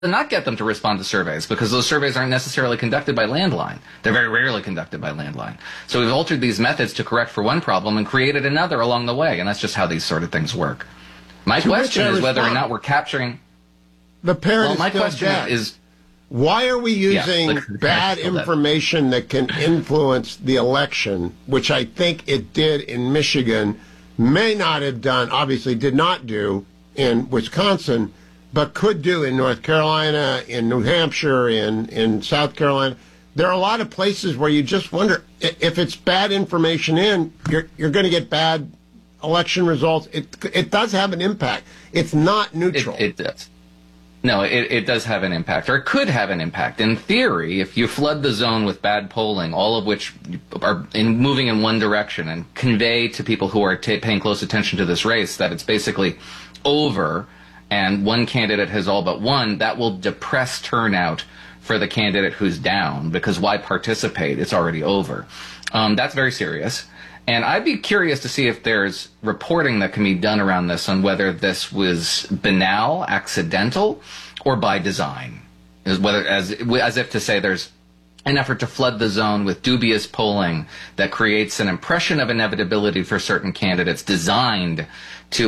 not get them to respond to surveys because those surveys aren't necessarily conducted by landline. They're very rarely conducted by landline. So we've altered these methods to correct for one problem and created another along the way, and that's just how these sort of things work. My question is whether or not we're capturing... The parent well, my is question dead. is... Why are we using bad information that can influence the election, which I think it did in Michigan, may not have done, obviously did not do in Wisconsin, but could do in North Carolina, in New Hampshire, in South Carolina. There are a lot of places where you just wonder if it's bad information you're going to get bad election results. It does have an impact. It's not neutral. It does. No, it does have an impact, or it could have an impact. In theory, if you flood the zone with bad polling, all of which are moving in one direction, and convey to people who are paying close attention to this race that it's basically over, and one candidate has all but won, that will depress turnout for the candidate who's down, because why participate? It's already over. That's very serious. And I'd be curious to see if there's reporting that can be done around this on whether this was banal, accidental, or by design. As if to say there's an effort to flood the zone with dubious polling that creates an impression of inevitability for certain candidates designed to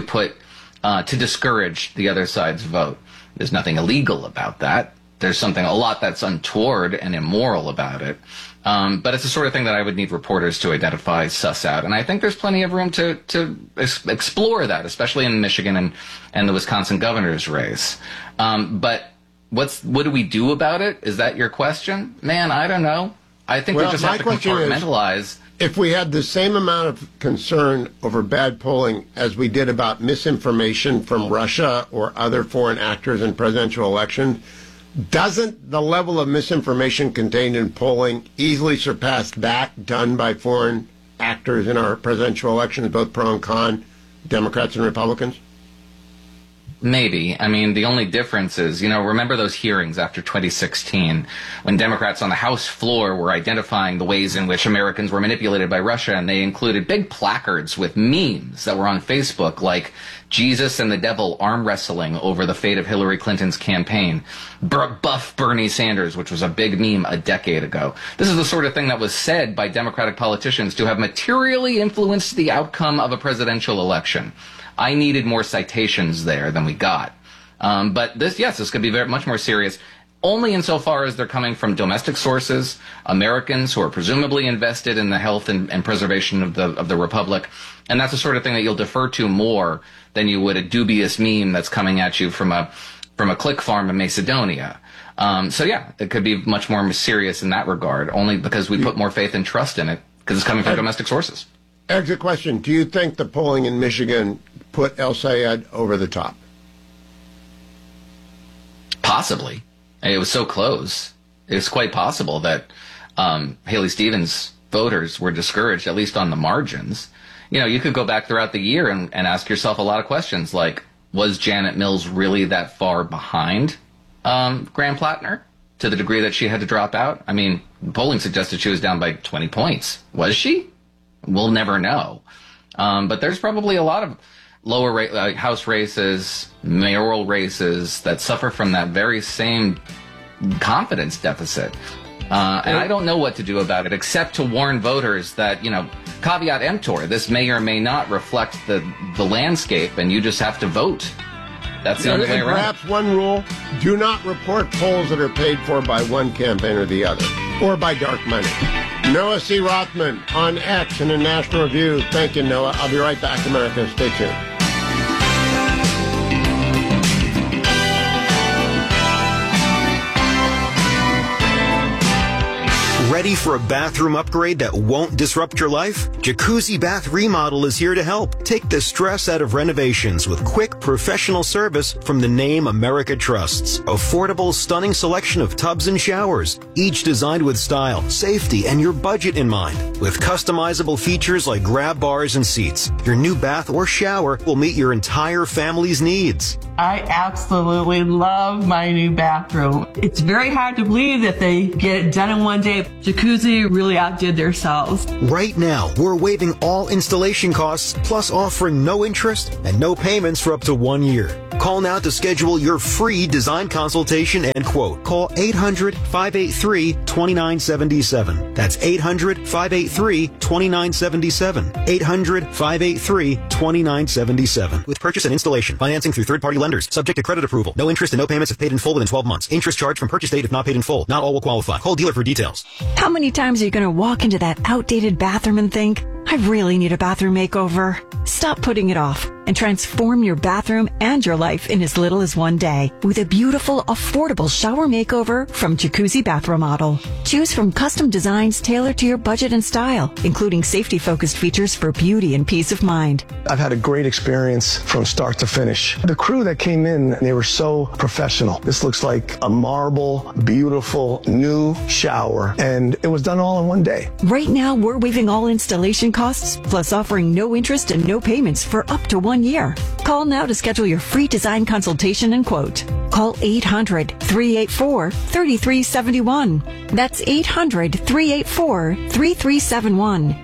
to discourage the other side's vote. There's nothing illegal about that. There's a lot that's untoward and immoral about it. But it's the sort of thing that I would need reporters to identify, suss out. And I think there's plenty of room to explore that, especially in Michigan and the Wisconsin governor's race. But what do we do about it? Is that your question? Man, I don't know. I think we just have to compartmentalize. If we had the same amount of concern over bad polling as we did about misinformation from Russia or other foreign actors in presidential elections, doesn't the level of misinformation contained in polling easily surpass that done by foreign actors in our presidential elections, both pro and con, Democrats and Republicans? Maybe. I mean, the only difference is, remember those hearings after 2016 when Democrats on the House floor were identifying the ways in which Americans were manipulated by Russia, and they included big placards with memes that were on Facebook like Jesus and the devil arm wrestling over the fate of Hillary Clinton's campaign, buff Bernie Sanders, which was a big meme a decade ago. This is the sort of thing that was said by Democratic politicians to have materially influenced the outcome of a presidential election. I needed more citations there than we got. But this could be much more serious, only insofar as they're coming from domestic sources, Americans who are presumably invested in the health and preservation of the republic. And that's the sort of thing that you'll defer to more than you would a dubious meme that's coming at you from a click farm in Macedonia. It could be much more serious in that regard, only because we put more faith and trust in it, because it's coming from domestic sources. Exit question. Do you think the polling in Michigan put El Sayed over the top? Possibly. It was so close. It's quite possible that Haley Stevens voters were discouraged, at least on the margins. You could go back throughout the year and ask yourself a lot of questions like, was Janet Mills really that far behind Graham Plattner to the degree that she had to drop out? I mean, polling suggested she was down by 20 points. Was she? We'll never know. But there's probably a lot of lower House races, mayoral races that suffer from that very same confidence deficit. And I don't know what to do about it, except to warn voters that, caveat emptor, this may or may not reflect the landscape, and you just have to vote. That's the only way around. Perhaps one rule, do not report polls that are paid for by one campaign or the other, or by dark money. Noah C. Rothman on X and in National Review. Thank you, Noah. I'll be right back, America. Stay tuned. Ready for a bathroom upgrade that won't disrupt your life? Jacuzzi Bath Remodel is here to help. Take the stress out of renovations with quick, professional service from the name America trusts. Affordable, stunning selection of tubs and showers, each designed with style, safety, and your budget in mind. With customizable features like grab bars and seats, your new bath or shower will meet your entire family's needs. I absolutely love my new bathroom. It's very hard to believe that they get it done in one day. Jacuzzi really outdid themselves. Right now, we're waiving all installation costs, plus offering no interest and no payments for up to 1 year. Call now to schedule your free design consultation and quote. Call 800-583-2977. That's 800-583-2977. 800-583-2977. With purchase and installation, financing through third-party lenders, subject to credit approval. No interest and no payments if paid in full within 12 months. Interest charged from purchase date if not paid in full. Not all will qualify. Call dealer for details. How many times are you going to walk into that outdated bathroom and think, I really need a bathroom makeover? Stop putting it off and transform your bathroom and your life in as little as 1 day with a beautiful, affordable shower makeover from Jacuzzi Bath Remodel. Choose from custom designs tailored to your budget and style, including safety-focused features for beauty and peace of mind. I've had a great experience from start to finish. The crew that came in, they were so professional. This looks like a marble, beautiful, new shower, and it was done all in 1 day. Right now, we're waiving all installation costs, plus offering no interest and no payments for up to 1 year. Call now to schedule your free design consultation and quote. Call 800-384-3371. That's 800-384-3371.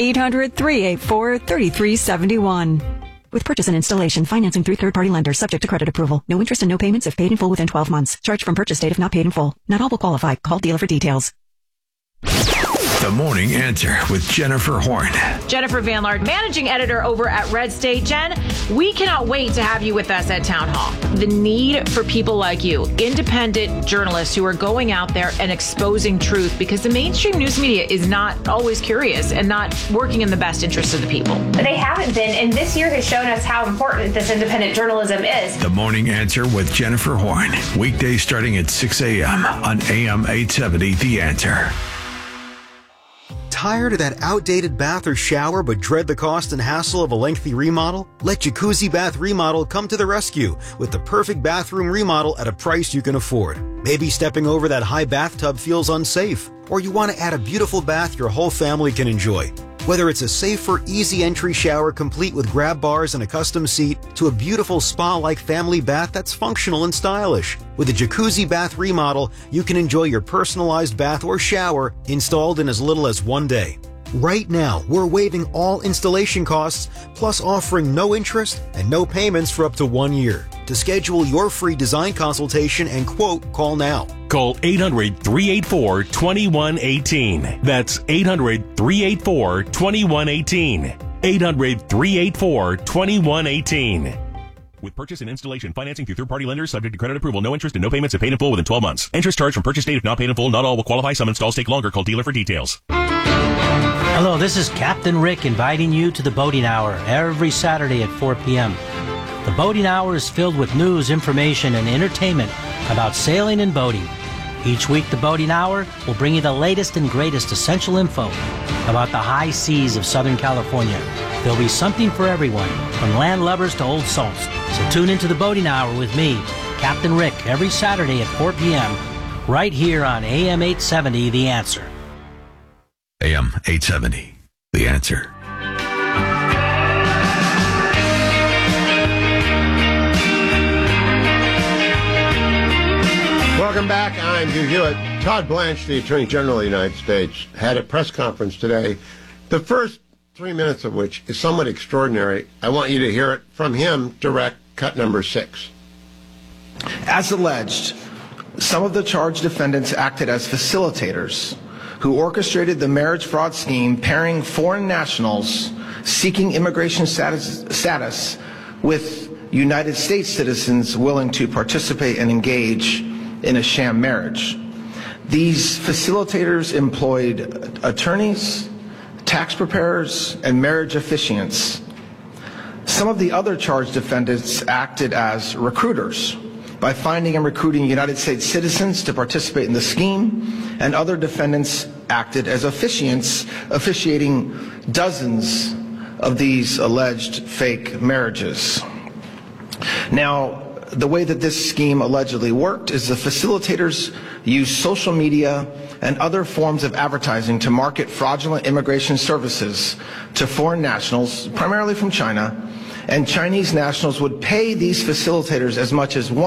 800-384-3371. With purchase and installation, financing through third-party lenders, subject to credit approval. No interest and no payments if paid in full within 12 months. Charged from purchase date if not paid in full. Not all will qualify. Call dealer for details. The Morning Answer with Jennifer Horn. Jennifer Van Laard, managing editor over at Red State. Jen, we cannot wait to have you with us at Town Hall. The need for people like you, independent journalists who are going out there and exposing truth, because the mainstream news media is not always curious and not working in the best interest of the people. They haven't been, and this year has shown us how important this independent journalism is. The Morning Answer with Jennifer Horn. Weekdays starting at 6 a.m. on AM 870, The Answer. Tired of that outdated bath or shower but dread the cost and hassle of a lengthy remodel? Let Jacuzzi Bath Remodel come to the rescue with the perfect bathroom remodel at a price you can afford. Maybe stepping over that high bathtub feels unsafe, or you want to add a beautiful bath your whole family can enjoy. Whether it's a safer, easy entry shower complete with grab bars and a custom seat, to a beautiful spa-like family bath that's functional and stylish. With a Jacuzzi Bath Remodel, you can enjoy your personalized bath or shower installed in as little as 1 day. Right now, we're waiving all installation costs, plus offering no interest and no payments for up to 1 year. To schedule your free design consultation and quote, call now. Call 800-384-2118. That's 800-384-2118. 800-384-2118. With purchase and installation, financing through third-party lenders, subject to credit approval. No interest and no payments if paid in full within 12 months. Interest charged from purchase date if not paid in full. Not all will qualify. Some installs take longer. Call dealer for details. Hello, this is Captain Rick inviting you to the Boating Hour every Saturday at 4 p.m. The Boating Hour is filled with news, information, and entertainment about sailing and boating. Each week, the Boating Hour will bring you the latest and greatest essential info about the high seas of Southern California. There'll be something for everyone, from land lubbers to old salts. So tune into the Boating Hour with me, Captain Rick, every Saturday at 4 p.m., right here on AM 870, The Answer. AM 870, The Answer. Welcome back. I'm Hugh Hewitt. Todd Blanche, the Attorney General of the United States, had a press conference today, the first 3 minutes of which is somewhat extraordinary. I want you to hear it from him, direct, cut number 6. As alleged, some of the charged defendants acted as facilitators who orchestrated the marriage fraud scheme, pairing foreign nationals seeking immigration status with United States citizens willing to participate and engage in a sham marriage. These facilitators employed attorneys, tax preparers, and marriage officiants. Some of the other charged defendants acted as recruiters by finding and recruiting United States citizens to participate in the scheme, and other defendants acted as officiants, officiating dozens of these alleged fake marriages. Now, the way that this scheme allegedly worked is the facilitators used social media and other forms of advertising to market fraudulent immigration services to foreign nationals, primarily from China, and Chinese nationals would pay these facilitators as much as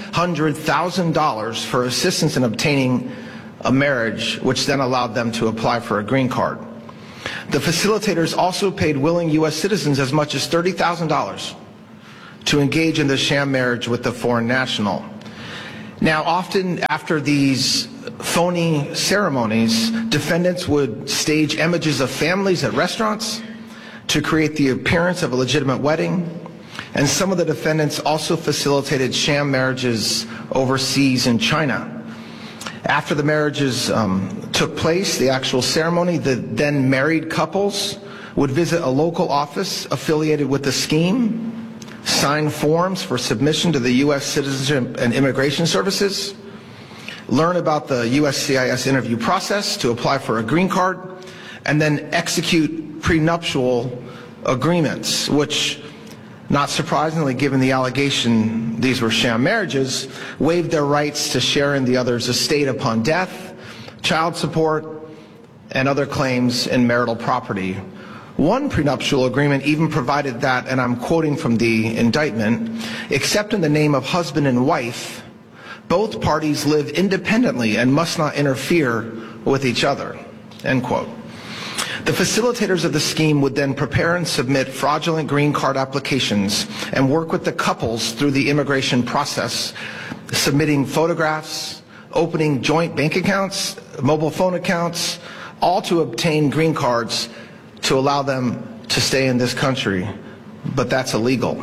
$100,000 for assistance in obtaining a marriage, which then allowed them to apply for a green card. The facilitators also paid willing U.S. citizens as much as $30,000 to engage in the sham marriage with the foreign national. Now, often after these phony ceremonies, defendants would stage images of families at restaurants to create the appearance of a legitimate wedding, and some of the defendants also facilitated sham marriages overseas in China. After the marriages took place, the actual ceremony, the then married couples would visit a local office affiliated with the scheme, sign forms for submission to the U.S. Citizenship and Immigration Services, learn about the USCIS interview process to apply for a green card, and then execute prenuptial agreements, which, not surprisingly given the allegation these were sham marriages, waived their rights to share in the other's estate upon death, child support, and other claims in marital property. One prenuptial agreement even provided that, and I'm quoting from the indictment, except in the name of husband and wife, both parties live independently and must not interfere with each other, end quote. The facilitators of the scheme would then prepare and submit fraudulent green card applications and work with the couples through the immigration process, submitting photographs, opening joint bank accounts, mobile phone accounts, all to obtain green cards to allow them to stay in this country. But that's illegal.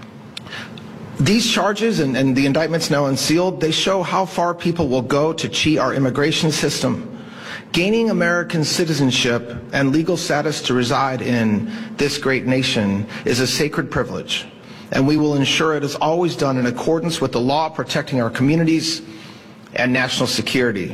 These charges and the indictments now unsealed, they show how far people will go to cheat our immigration system. Gaining American citizenship and legal status to reside in this great nation is a sacred privilege, and we will ensure it is always done in accordance with the law protecting our communities and national security.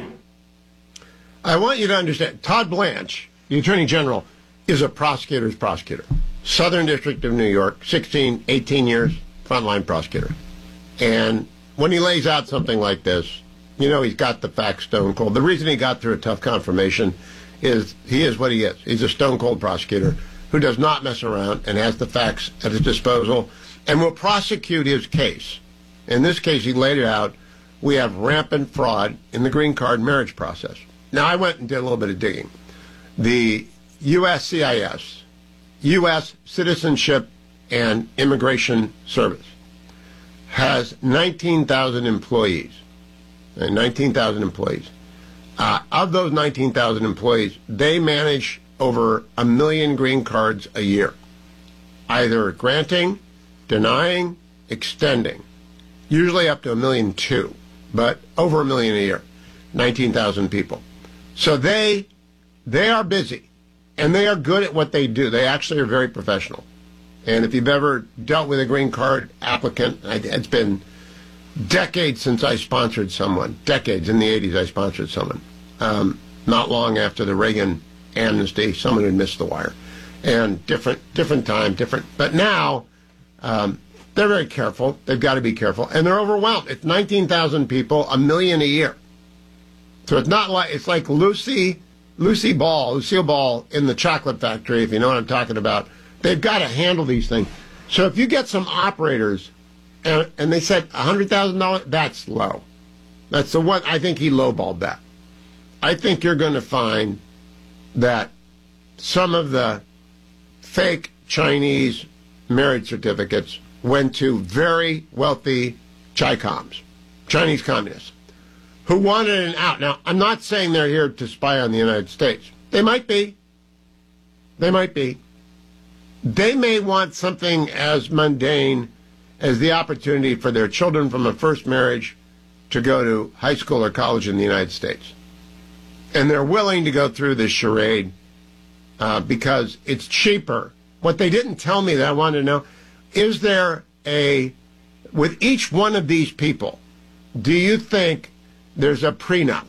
I want you to understand, Todd Blanche, the Attorney General, is a prosecutor's prosecutor. Southern District of New York, 18 years, frontline prosecutor. And when he lays out something like this, you know he's got the facts stone cold. The reason he got through a tough confirmation is he is what he is. He's a stone cold prosecutor who does not mess around and has the facts at his disposal and will prosecute his case. In this case, he laid it out. We have rampant fraud in the green card marriage process. Now, I went and did a little bit of digging. The USCIS, U.S. Citizenship and Immigration Service, has 19,000 employees. 19,000 employees. Of those 19,000 employees, they manage over 1 million green cards a year, either granting, denying, extending, usually up to 1.2 million, but over 1 million a year, 19,000 people. So they are busy, and they are good at what they do. They actually are very professional. And if you've ever dealt with a green card applicant, it's been decades since I sponsored someone. Decades. In the 80s, I sponsored someone. Not long after the Reagan amnesty, someone had missed the wire. And different time, different. But now, they're very careful. They've got to be careful. And they're overwhelmed. It's 19,000 people, 1 million a year. So it's not like, it's like Lucille Ball in the chocolate factory, if you know what I'm talking about. They've got to handle these things. So if you get some operators and they said $100,000, that's low. That's the one. I think he lowballed that. I think you're going to find that some of the fake Chinese marriage certificates went to very wealthy Chi-Coms, Chinese communists, who wanted an out. Now, I'm not saying they're here to spy on the United States. They might be. They might be. They may want something as mundane as the opportunity for their children from a first marriage to go to high school or college in the United States. And they're willing to go through this charade because it's cheaper. What they didn't tell me that I wanted to know, is there with each one of these people, do you think there's a prenup?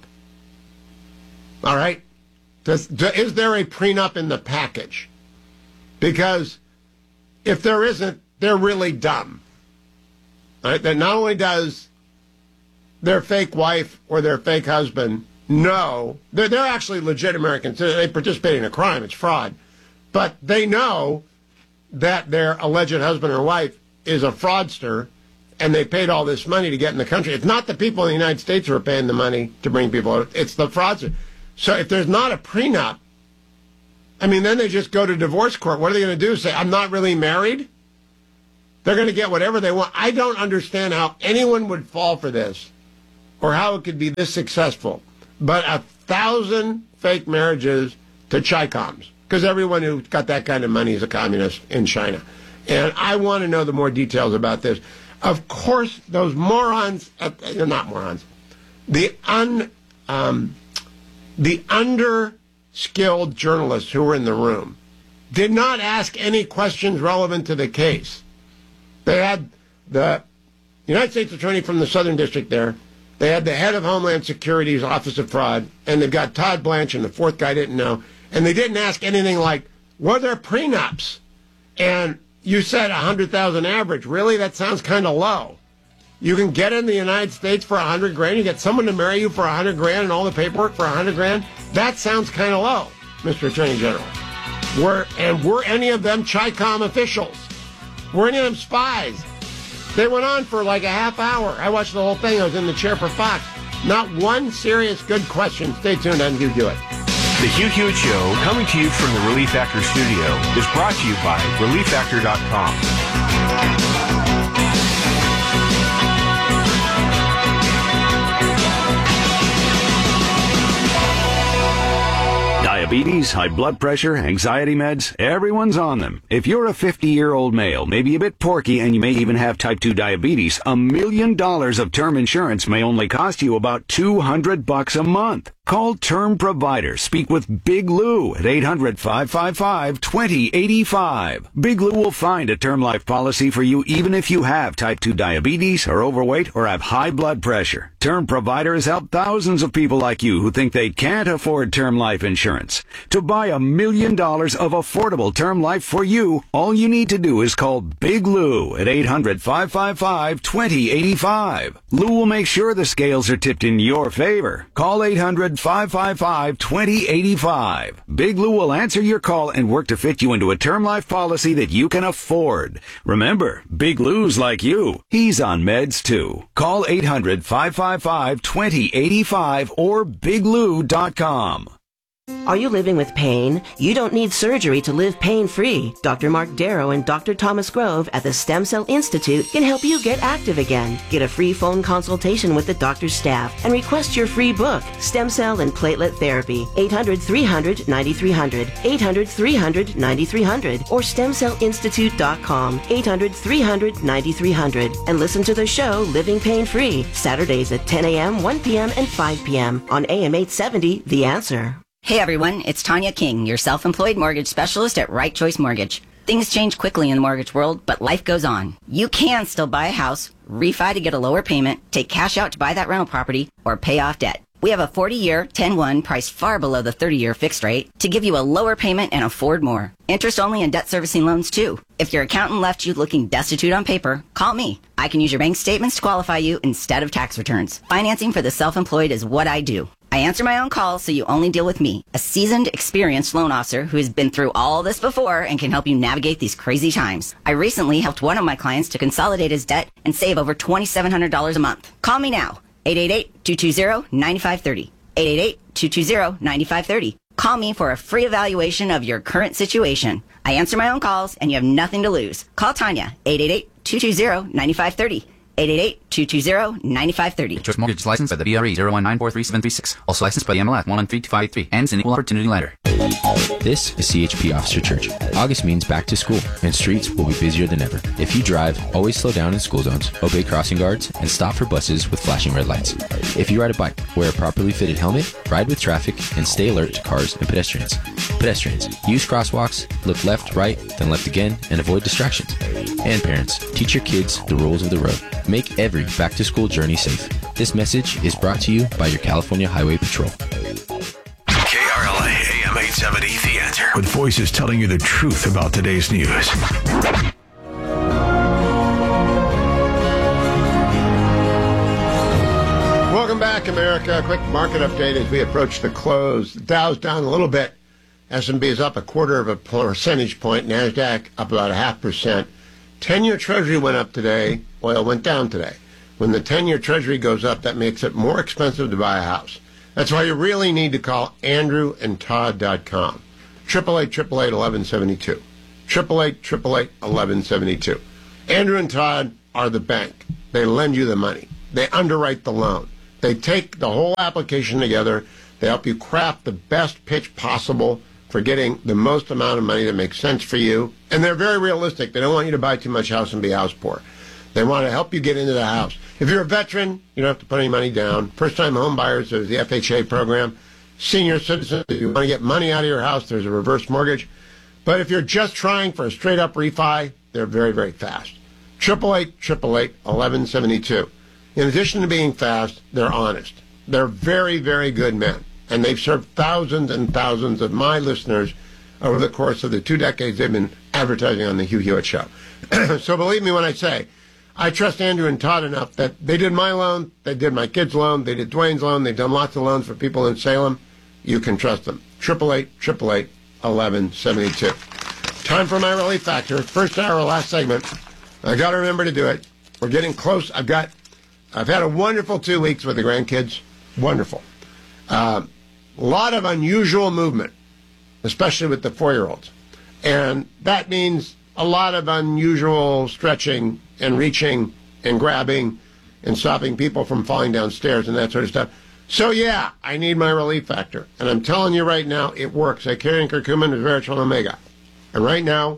All right? Is there a prenup in the package? Because if there isn't, they're really dumb. Right? That not only does their fake wife or their fake husband know, they're actually legit Americans. They participate in a crime. It's fraud. But they know that their alleged husband or wife is a fraudster and they paid all this money to get in the country. It's not the people in the United States who are paying the money to bring people out. It's the fraudster. So if there's not a prenup, I mean, then they just go to divorce court. What are they going to do? Say, I'm not really married? They're going to get whatever they want. I don't understand how anyone would fall for this or how it could be this successful. But 1,000 fake marriages to Chi-Coms, because everyone who got that kind of money is a communist in China. And I want to know the more details about this. Of course, those morons, not morons, the under-skilled journalists who were in the room did not ask any questions relevant to the case. They had the United States Attorney from the Southern District there. They had the head of Homeland Security's Office of Fraud, and they've got Todd Blanche, and the fourth guy didn't know. And they didn't ask anything like, were there prenups? And you said 100,000 average. Really? That sounds kind of low. You can get in the United States for $100,000. You get someone to marry you for $100,000 and all the paperwork for $100,000. That sounds kind of low, Mr. Attorney General. Were any of them Chi-Com officials? Were any of them spies? They went on for like a half hour. I watched the whole thing. I was in the chair for Fox. Not one serious good question. Stay tuned on Hugh Hewitt. The Hugh Hewitt Show, coming to you from the Relief Factor studio, is brought to you by ReliefFactor.com. Diabetes, high blood pressure, anxiety meds, everyone's on them. If you're a 50-year-old male, maybe a bit porky, and you may even have type 2 diabetes, $1 million of term insurance may only cost you about $200 a month. Call Term Provider. Speak with Big Lou at 800-555-2085. Big Lou will find a term life policy for you even if you have type 2 diabetes, are overweight, or have high blood pressure. Term Provider has helped thousands of people like you who think they can't afford term life insurance. To buy $1 million of affordable term life for you, all you need to do is call Big Lou at 800-555-2085. Lou will make sure the scales are tipped in your favor. Call 800-555-2085. Big Lou will answer your call and work to fit you into a term life policy that you can afford. Remember, Big Lou's like you. He's on meds too. Call 800-555-2085 or biglou.com. Are you living with pain? You don't need surgery to live pain-free. Dr. Mark Darrow and Dr. Thomas Grove at the Stem Cell Institute can help you get active again. Get a free phone consultation with the doctor's staff and request your free book, Stem Cell and Platelet Therapy, 800-300-9300, 800-300-9300, or StemCellInstitute.com, 800-300-9300, and listen to the show Living Pain-Free, Saturdays at 10 a.m., 1 p.m., and 5 p.m. on AM 870, The Answer. Hey everyone, it's Tanya King, your self-employed mortgage specialist at Right Choice Mortgage. Things change quickly in the mortgage world, but life goes on. You can still buy a house, refi to get a lower payment, take cash out to buy that rental property, or pay off debt. We have a 40-year, 10-1 priced far below the 30-year fixed rate to give you a lower payment and afford more. Interest only and debt servicing loans too. If your accountant left you looking destitute on paper, call me. I can use your bank statements to qualify you instead of tax returns. Financing for the self-employed is what I do. I answer my own calls, so you only deal with me, a seasoned, experienced loan officer who has been through all this before and can help you navigate these crazy times. I recently helped one of my clients to consolidate his debt and save over $2,700 a month. Call me now, 888-220-9530, 888-220-9530. Call me for a free evaluation of your current situation. I answer my own calls, and you have nothing to lose. Call Tanya, 888-220-9530. 888-220-9530. Choice Mortgage licensed by the BRE 019433736. Also licensed by the MLS 113253. Ends in equal opportunity lender. This is CHP Officer Church. August means back to school, and streets will be busier than ever. If you drive, always slow down in school zones, obey crossing guards, and stop for buses with flashing red lights. If you ride a bike, wear a properly fitted helmet, ride with traffic, and stay alert to cars and pedestrians. Pedestrians, use crosswalks, look left, right, then left again, and avoid distractions. And parents, teach your kids the rules of the road. Make every back-to-school journey safe. This message is brought to you by your California Highway Patrol. KRLA AM 870, The Answer. With voices telling you the truth about today's news. Welcome back, America. Quick market update as we approach the close. The Dow's down a little bit S&P is up 0.25 percentage point. NASDAQ up about 0.5%. 10-year Treasury went up today. Oil went down today. When the 10-year Treasury goes up, that makes it more expensive to buy a house. That's why you really need to call AndrewandTodd.com. 888-888-1172. 888-888-1172. Andrew and Todd are the bank. They lend you the money. They underwrite the loan. They take the whole application together. They help you craft the best pitch possible for getting the most amount of money that makes sense for you. And they're very realistic. They don't want you to buy too much house and be house poor. They want to help you get into the house. If you're a veteran, you don't have to put any money down. First-time home buyers, there's the FHA program. Senior citizens, if you want to get money out of your house, there's a reverse mortgage. But if you're just trying for a straight-up refi, they're very, very fast. 888-888-1172. In addition to being fast, they're honest. They're very, very good men. And they've served thousands and thousands of my listeners over the course of the 2 decades they've been advertising on the Hugh Hewitt Show. So believe me when I say, I trust Andrew and Todd enough that they did my loan, they did my kid's loan, they did Dwayne's loan, they've done lots of loans for people in Salem. You can trust them. 888-888-1172. Time for my relief factor. First hour, last segment. I got to remember to do it. We're getting close. I've had a wonderful 2 weeks with the grandkids. Wonderful. A lot of unusual movement, especially with the 4-year-olds. And that means a lot of unusual stretching and reaching and grabbing and stopping people from falling downstairs and that sort of stuff. So, yeah, I need my relief factor. And I'm telling you right now, it works. I carry curcumin and resveratrol omega. And right now,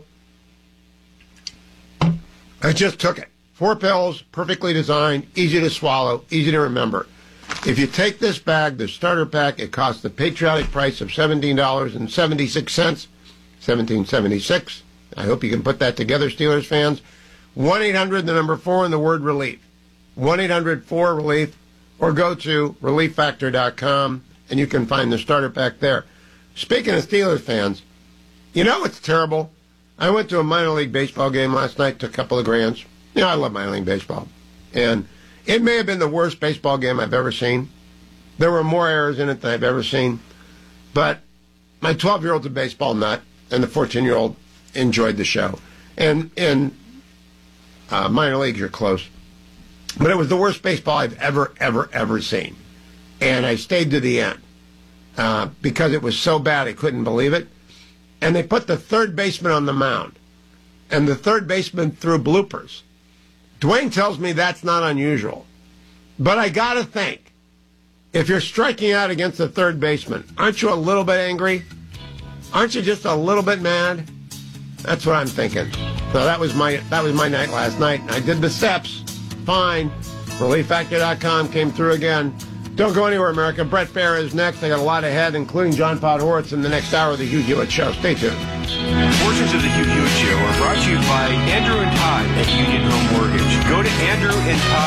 I just took it. 4 pills, perfectly designed, easy to swallow, easy to remember. If you take this bag, the starter pack, it costs the patriotic price of $17.76. $17.76. I hope you can put that together, Steelers fans. 1-800, the number 4, and the word relief. 1-800-4-RELIEF, or go to relieffactor.com, and you can find the starter pack there. Speaking of Steelers fans, you know what's terrible? I went to a minor league baseball game last night, took a couple of grands. You know, I love minor league baseball. And it may have been the worst baseball game I've ever seen. There were more errors in it than I've ever seen. But my 12-year-old's a baseball nut, and the 14-year-old enjoyed the show. And in minor leagues, you're close. But it was the worst baseball I've ever seen. And I stayed to the end because it was so bad I couldn't believe it. And they put the third baseman on the mound. And the third baseman threw bloopers. Dwayne tells me that's not unusual. But I got to think, if you're striking out against the third baseman, aren't you a little bit angry? Aren't you just a little bit mad? That's what I'm thinking. So that was my night last night. I did the steps. Fine. ReliefFactor.com came through again. Don't go anywhere, America. Brett Baer is next. I got a lot ahead, including John Podhoretz in the next hour of the Hugh Hewitt Show. Stay tuned. Portions of the Hugh Hewitt Show are brought to you by Andrew and Todd at Union Home Mortgage. Go to andrewandtodd.com.